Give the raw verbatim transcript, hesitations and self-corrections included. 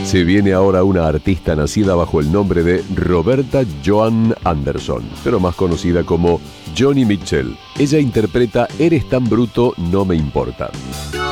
Se viene ahora una artista nacida bajo el nombre de Roberta Joan Anderson, pero más conocida como Joni Mitchell. Ella interpreta Eres tan bruto, no me importa.